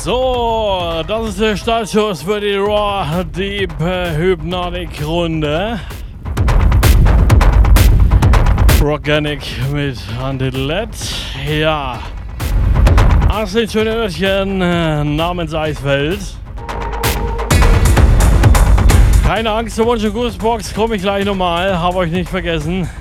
So, das ist der Startschuss für die Raw Deep Hypnotic Runde. Organic mit Untitled. Ja. 18 schöne Örtchen namens Eisfeld. Keine Angst, zur Wunsch- und Grußbox komme ich gleich nochmal. Hab euch nicht vergessen.